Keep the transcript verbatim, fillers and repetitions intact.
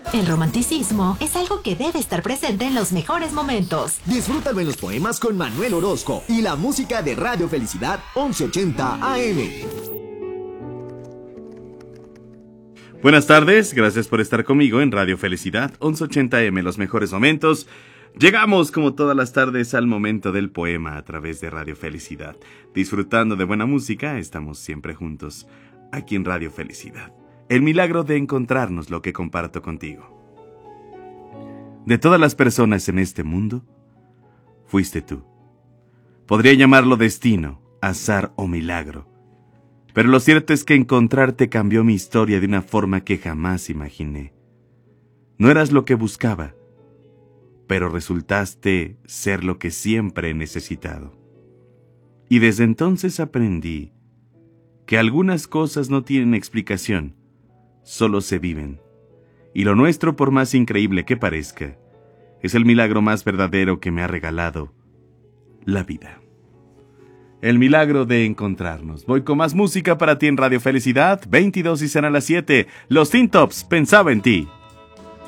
El romanticismo es algo que debe estar presente en los mejores momentos. Disfrútalo en los poemas con Manuel Orozco y la música de Radio Felicidad once ochenta A M. Buenas tardes, gracias por estar conmigo en Radio Felicidad once ochenta A M, los mejores momentos. Llegamos como todas las tardes al momento del poema a través de Radio Felicidad. Disfrutando de buena música, estamos siempre juntos aquí en Radio Felicidad. El milagro de encontrarnos, lo que comparto contigo. De todas las personas en este mundo, fuiste tú. Podría llamarlo destino, azar o milagro. Pero lo cierto es que encontrarte cambió mi historia de una forma que jamás imaginé. No eras lo que buscaba, pero resultaste ser lo que siempre he necesitado. Y desde entonces aprendí que algunas cosas no tienen explicación, solo se viven. Y lo nuestro, por más increíble que parezca, es el milagro más verdadero que me ha regalado la vida. El milagro de encontrarnos. Voy con más música para ti en Radio Felicidad, veintidós y serán las siete. Los Teen Tops, pensaba en ti.